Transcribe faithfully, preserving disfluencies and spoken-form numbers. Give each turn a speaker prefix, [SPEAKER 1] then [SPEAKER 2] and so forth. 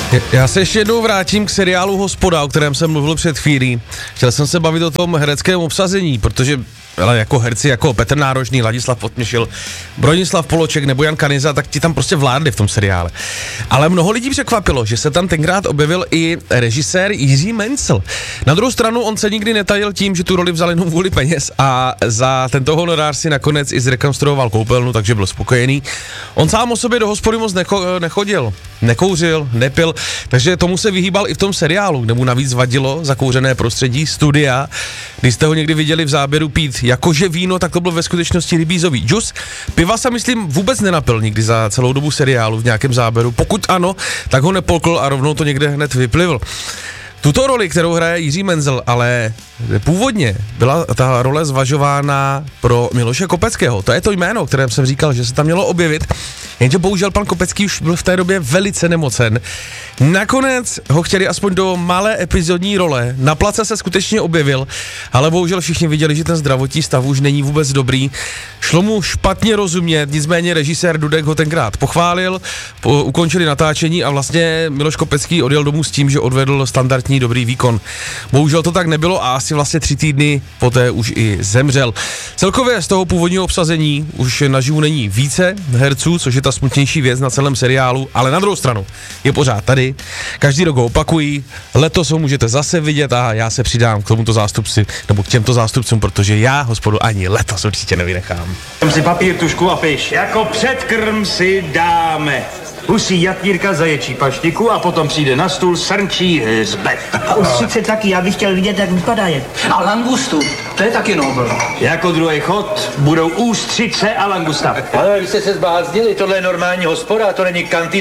[SPEAKER 1] Já se ještě jednou vrátím k seriálu Hospoda, o kterém jsem mluvil před chvílí. Chtěl jsem se bavit o tom hereckém obsazení, protože ale jako herci jako Petr Nárožný, Ladislav Potměšil, Bronislav Poloček nebo Jan Kanyza, tak ti tam prostě vládli v tom seriále. Ale mnoho lidí překvapilo, že se tam tenkrát objevil i režisér Jiří Mencl. Na druhou stranu on se nikdy netajil tím, že tu roli vzal jenom kvůli peněz a za tento honorář si nakonec i zrekonstruoval koupelnu, takže byl spokojený. On sám o sobě do hospody moc necho- nechodil, nekouřil, nepil, takže tomu se vyhýbal i v tom seriálu, kde mu navíc vadilo zakouřené prostředí studia. Když jste ho někdy viděli v záběru pít jakože víno, tak to byl ve skutečnosti rybízový džus. Piva se myslím vůbec nenapil nikdy za celou dobu seriálu v nějakém záběru. Pokud ano, tak ho nepolkl a rovnou to někde hned vyplivl. Tuto roli, kterou hraje Jiří Mencl, ale původně byla ta role zvažována pro Miloše Kopeckého. To je to jméno, kterém jsem říkal, že se tam mělo objevit. Jenže bohužel pan Kopecký už byl v té době velice nemocen. Nakonec ho chtěli aspoň do malé epizodní role. Na place se skutečně objevil, ale bohužel všichni viděli, že ten zdravotní stav už není vůbec dobrý. Šlo mu špatně rozumět, nicméně režisér Dudek ho tenkrát pochválil, po, ukončili natáčení a vlastně Miloš Kopecký odjel domů s tím, že odvedl standardní dobrý výkon. Bohužel to tak nebylo a asi vlastně tři týdny poté už i zemřel. Celkově z toho původního obsazení už naživu není více herců, což je ta smutnější věc na celém seriálu, ale na druhou stranu je pořád tady. Každý rok ho opakují, letos ho můžete zase vidět a já se přidám k tomuto zástupci, nebo k těmto zástupcům, protože já Hospodu ani letos určitě nevynechám.
[SPEAKER 2] Dám si papír, tušku a piš. Jako předkrm si dáme husí jatírka, zaječí paštiku a potom přijde na stůl srnčí hřbet.
[SPEAKER 3] A ustřice taky, já bych chtěl vidět, jak vypadá je.
[SPEAKER 4] A langustu, to je taky nobl.
[SPEAKER 2] Jako druhý chod budou ústřice a langusta.
[SPEAKER 4] Ale vy jste se zbláznili, tohle je normální hospoda, to není kantýna.